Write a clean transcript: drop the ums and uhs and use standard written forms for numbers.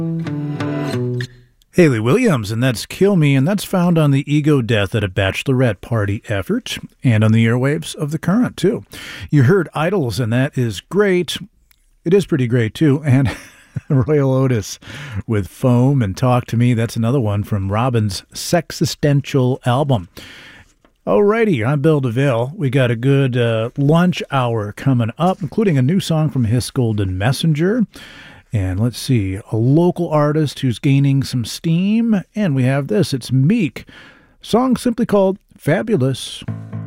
Hayley Williams, and that's Kill Me, and that's found on the Ego Death at a Bachelorette Party effort, and on the airwaves of The Current, too. You heard Idols, and that is great. It is pretty great, too, and Royal Otis with Foam and Talk to Me, that's another one from Robin's Sexistential album. Alrighty, I'm Bill DeVille. We got a good lunch hour coming up, including a new song from His Golden Messenger. And let's see, a local artist who's gaining some steam. And we have this, it's Meek. Song simply called Fabulous.